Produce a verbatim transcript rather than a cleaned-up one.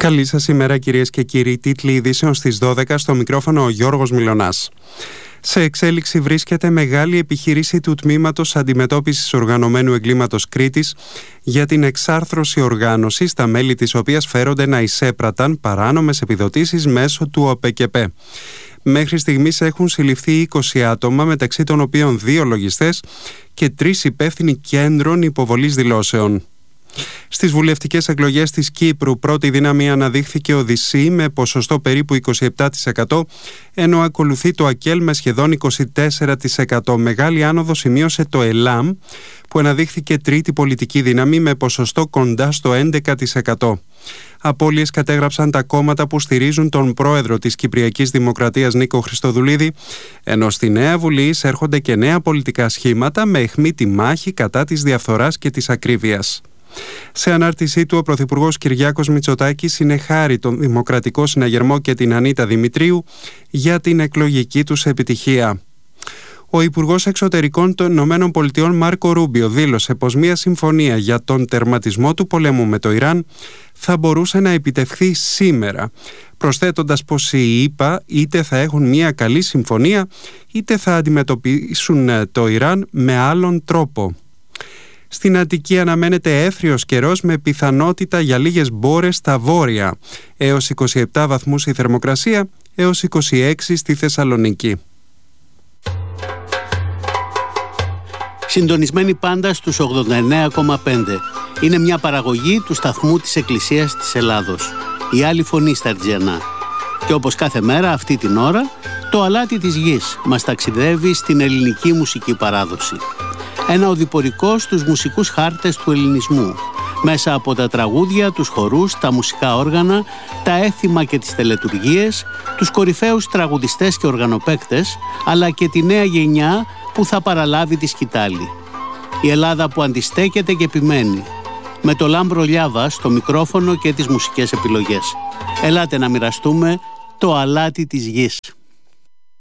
Καλή σας ημέρα, κυρίες και κύριοι. Τίτλοι ειδήσεων στις δώδεκα, στο μικρόφωνο ο Γιώργος Μιλωνάς. Σε εξέλιξη βρίσκεται μεγάλη επιχείρηση του Τμήματος Αντιμετώπισης Οργανωμένου Εγκλήματος Κρήτης για την εξάρθρωση οργάνωσης, τα μέλη της οποίας φέρονται να εισέπραταν παράνομες επιδοτήσεις μέσω του ΟΠΕΚΕΠΕ. Μέχρι στιγμής έχουν συλληφθεί είκοσι άτομα, μεταξύ των οποίων δύο λογιστές και τρεις υπεύθυνοι κέντρων υποβολής δηλώσεων. Στις βουλευτικές εκλογές της Κύπρου, πρώτη δύναμη αναδείχθηκε ο ΔΥΣΥ με ποσοστό περίπου είκοσι επτά τοις εκατό, ενώ ακολουθεί το ΑΚΕΛ με σχεδόν είκοσι τέσσερα τοις εκατό. Μεγάλη άνοδο σημείωσε το ΕΛΑΜ, που αναδείχθηκε τρίτη πολιτική δύναμη με ποσοστό κοντά στο έντεκα τοις εκατό. Απώλειες κατέγραψαν τα κόμματα που στηρίζουν τον πρόεδρο της Κυπριακής Δημοκρατίας Νίκο Χριστοδουλίδη, ενώ στη Νέα Βουλή εισέρχονται και νέα πολιτικά σχήματα με αιχμή τη μάχη κατά της διαφθοράς και της ακρίβειας. Σε ανάρτησή του, ο Πρωθυπουργός Κυριάκος Μητσοτάκης συνεχάρει τον Δημοκρατικό Συναγερμό και την Ανίτα Δημητρίου για την εκλογική τους επιτυχία. Ο Υπουργός Εξωτερικών των Ηνωμένων Πολιτειών Μάρκο Ρούμπιο δήλωσε πως μια συμφωνία για τον τερματισμό του πολέμου με το Ιράν θα μπορούσε να επιτευχθεί σήμερα, προσθέτοντας πως οι ΗΠΑ είτε θα έχουν μια καλή συμφωνία είτε θα αντιμετωπίσουν το Ιράν με άλλον τρόπο. Στην Αττική αναμένεται έθριος καιρός με πιθανότητα για λίγες μπόρες στα βόρεια, έως είκοσι επτά βαθμούς η θερμοκρασία, έως είκοσι έξι στη Θεσσαλονίκη. Συντονισμένοι πάντα στους ογδόντα εννέα κόμμα πέντε. Είναι μια παραγωγή του σταθμού της Εκκλησίας της Ελλάδος. Η άλλη φωνή στα Αρτζιανά. Και όπως κάθε μέρα αυτή την ώρα, το αλάτι της γης μας ταξιδεύει στην ελληνική μουσική παράδοση. Ένα οδηπορικό στους μουσικούς χάρτες του ελληνισμού, μέσα από τα τραγούδια, τους χορούς, τα μουσικά όργανα, τα έθιμα και τις τελετουργίες, τους κορυφαίους τραγουδιστές και οργανοπαίκτες, αλλά και τη νέα γενιά που θα παραλάβει τη σκητάλη. Η Ελλάδα που αντιστέκεται και επιμένει, με το Λάμπρο Λιάβα στο μικρόφωνο και τις μουσικές επιλογές. Ελάτε να μοιραστούμε το αλάτι της γης.